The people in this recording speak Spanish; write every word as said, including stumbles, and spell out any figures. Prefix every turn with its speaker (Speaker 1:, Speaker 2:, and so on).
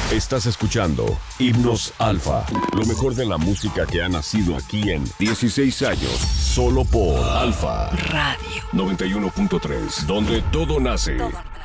Speaker 1: Estás escuchando Himnos Alfa, lo mejor de la música que ha nacido aquí en dieciséis años, solo por Alfa
Speaker 2: Radio
Speaker 1: noventa y uno punto tres, donde todo nace.
Speaker 2: Todo.